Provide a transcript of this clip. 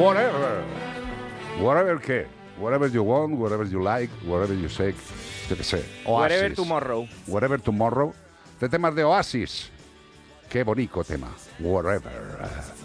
Whatever. Whatever qué. Whatever you want, whatever you like, whatever you say. Yo qué sé. Wherever Tomorrow. Whatever Tomorrow. De temas de Oasis. Qué bonito tema. Whatever.